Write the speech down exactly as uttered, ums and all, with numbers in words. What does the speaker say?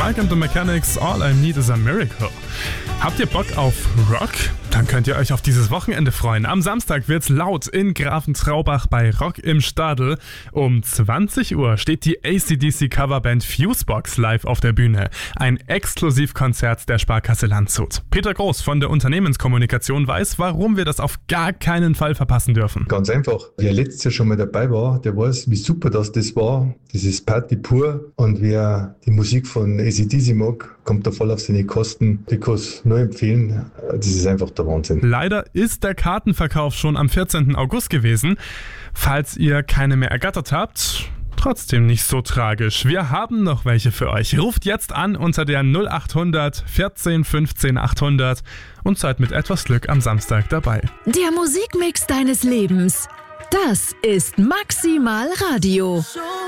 Mike and the Mechanics, All I Need is a Miracle. Habt ihr Bock auf Rock? Dann könnt ihr euch auf dieses Wochenende freuen. Am Samstag wird's laut in Grafentraubach bei Rock im Stadel. Um zwanzig Uhr steht die A C D C-Coverband Fusebox live auf der Bühne. Ein Exklusivkonzert der Sparkasse Landshut. Peter Groß von der Unternehmenskommunikation weiß, warum wir das auf gar keinen Fall verpassen dürfen. Ganz einfach. Wer letztes Jahr schon mal dabei war, der weiß, wie super das das war. Das ist Party pur. Und wer die Musik von A C D C mag, kommt da voll auf seine Kosten. Ich kann es nur empfehlen. Das ist einfach der Wahnsinn. Leider ist der Kartenverkauf schon am vierzehnten August gewesen. Falls ihr keine mehr ergattert habt, trotzdem nicht so tragisch. Wir haben noch welche für euch. Ruft jetzt an unter der null acht hundert vierzehn fünfzehn achthundert und seid mit etwas Glück am Samstag dabei. Der Musikmix deines Lebens. Das ist Maximal Radio.